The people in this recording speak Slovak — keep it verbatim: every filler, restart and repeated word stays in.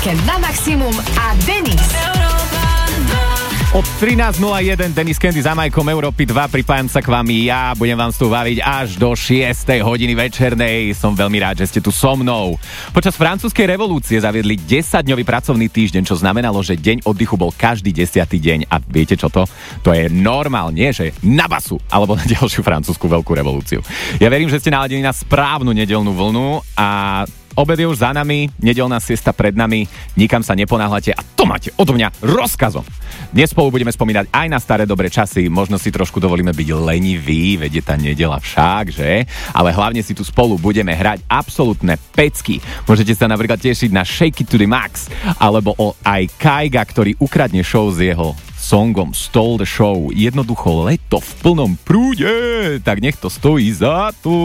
Víkend na maximum a Denis. Od trinásť nula jeden Denis Candy za majkom Európy dva, pripájam sa k vám ja, budem vám tu baviť až do šiestej hodiny večernej. Som veľmi rád, že ste tu so mnou. Počas francúzskej revolúcie zaviedli desaťdňový pracovný týždeň, čo znamenalo, že deň oddychu bol každý desiaty deň. A viete čo to? To je normálne, že na basu, alebo na ďalšiu francúzsku veľkú revolúciu. Ja verím, že ste naladení na správnu nedeľnú vlnu a obed je už za nami, nedeľná siesta pred nami, nikam sa neponáhľate a to máte odo mňa rozkazom. Dnes spolu budeme spomínať aj na staré dobré časy, možno si trošku dovolíme byť leniví, veď je tá nedeľa však, že? Ale hlavne si tu spolu budeme hrať absolútne pecky. Môžete sa napríklad tešiť na Shake It to the Max, alebo o aj Kaiga, ktorý ukradne show z jeho songom Stole the Show. Jednoducho leto v plnom prúde, tak nech to stojí za to.